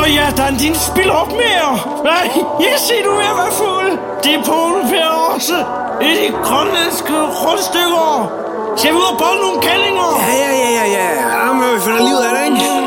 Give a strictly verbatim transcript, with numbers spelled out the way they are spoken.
Åh ja, Dan, din spil op mere. Nej, jeg kan se, du er ved at være fuld. Det er Poul Per også. Det er de grønlandske rundstykker. Skal vi ud og bolle nogle kællinger? Ja, ja, ja, ja, ja. Jamen, vi finder livet af det, ikke?